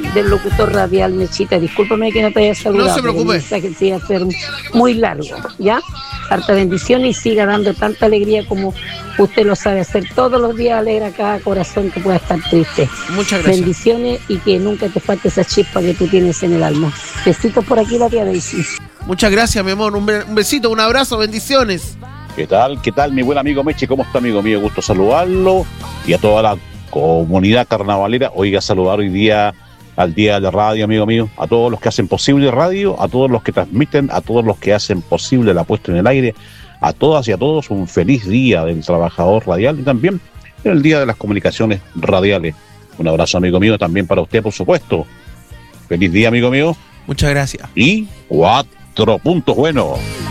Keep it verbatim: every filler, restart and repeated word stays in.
del locutor radial, Mechita. Discúlpame que no te haya saludado. No se preocupe. El mensaje sí iba a ser muy largo, ¿ya? Harta bendición y siga dando tanta alegría como usted lo sabe hacer. Todos los días alegra a cada corazón que pueda estar triste. Muchas gracias. Bendiciones y que nunca te falte esa chispa que tú tienes en el alma. Besitos por aquí, la tía Daisy. Muchas gracias, mi amor. Un, be- un besito, un abrazo, bendiciones. ¿Qué tal? ¿Qué tal, mi buen amigo Meche? ¿Cómo está, amigo mío? Gusto saludarlo. Y a toda la comunidad carnavalera. Oiga, saludar hoy día al Día de la Radio, amigo mío. A todos los que hacen posible radio, a todos los que transmiten, a todos los que hacen posible la puesta en el aire. A todas y a todos un feliz Día del Trabajador Radial y también el Día de las Comunicaciones Radiales. Un abrazo, amigo mío, también para usted, por supuesto. Feliz día, amigo mío. Muchas gracias. Y cuatro puntos buenos.